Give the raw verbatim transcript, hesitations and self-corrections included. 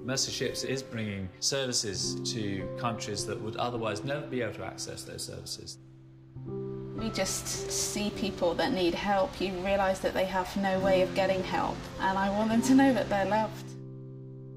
Mercy Ships is bringing services to countries that would otherwise never be able to access those services. We just see people that need help. You realise that they have no way of getting help, and I want them to know that they're loved.